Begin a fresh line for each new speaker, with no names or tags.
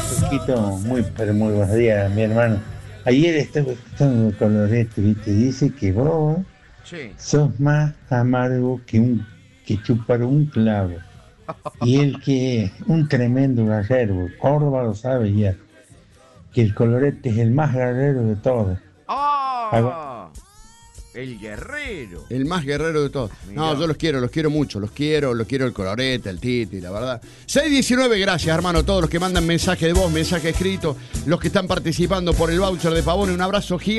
Poquito, muy, pero muy buenos días, mi hermano. Ayer estaba escuchando Colorete, ¿viste? Dice que vos
Sí.
sos más amargo que chupar un clavo. Y él que es un tremendo guerrero, Córdoba lo sabe ya, que el Colorete es el más guerrero de todos.
¡Ah! El guerrero.
El más guerrero de todos. No,
Mirá.
yo los quiero mucho, los quiero el Colorete, el Titi, la verdad. 619, gracias, hermano, todos los que mandan mensaje de voz, mensaje escrito, los que están participando por el voucher de Pavone, un abrazo gigante.